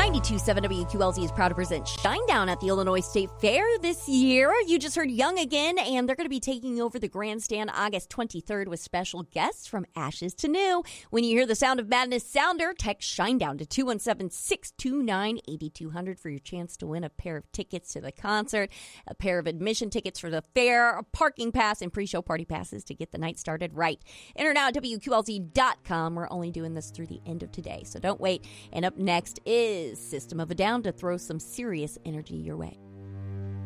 92.7 WQLZ is proud to present Shinedown at the Illinois State Fair this year. You just heard Young Again, and they're going to be taking over the grandstand August 23rd with special guests from Ashes to New. When you hear the Sound of Madness sounder, text Shinedown to 217-629-8200 for your chance to win a pair of tickets to the concert, a pair of admission tickets for the fair, a parking pass, and pre-show party passes to get the night started right. Enter now at WQLZ.com. We're only doing this through the end of today, so don't wait. And up next is System of a Down to throw some serious energy your way.